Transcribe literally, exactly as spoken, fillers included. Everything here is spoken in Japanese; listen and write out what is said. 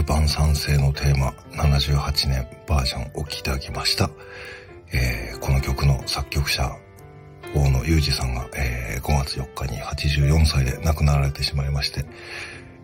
晩餐制のテーマななじゅうはちねんバージョンお聴きいただきました。えー、この曲の作曲者大野裕二さんが、えー、ごがつよっかにはちじゅうよんさいで亡くなられてしまいまして、